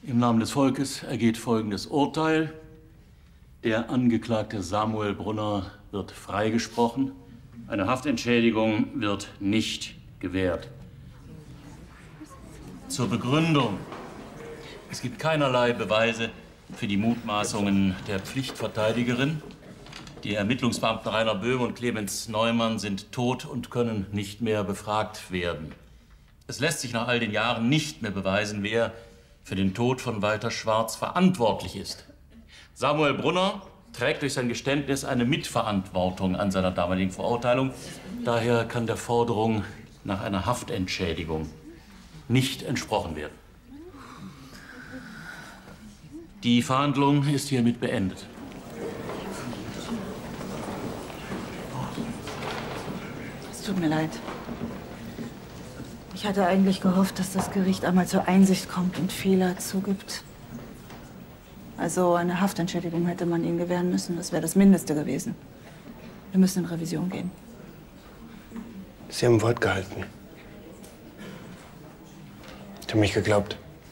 Im Namen des Volkes ergeht folgendes Urteil. Der Angeklagte Samuel Brunner wird freigesprochen. Eine Haftentschädigung wird nicht gewährt. Zur Begründung. Es gibt keinerlei Beweise für die Mutmaßungen der Pflichtverteidigerin. Die Ermittlungsbeamten Rainer Böhm und Clemens Neumann sind tot und können nicht mehr befragt werden. Es lässt sich nach all den Jahren nicht mehr beweisen, wer für den Tod von Walter Schwarz verantwortlich ist. Samuel Brunner trägt durch sein Geständnis eine Mitverantwortung an seiner damaligen Verurteilung. Daher kann der Forderung nach einer Haftentschädigung nicht entsprochen werden. Die Verhandlung ist hiermit beendet. Es tut mir leid. Ich hatte eigentlich gehofft, dass das Gericht einmal zur Einsicht kommt und Fehler zugibt. Also eine Haftentschädigung hätte man ihnen gewähren müssen. Das wäre das Mindeste gewesen. Wir müssen in Revision gehen. Sie haben Wort gehalten. Ich habe mich geglaubt.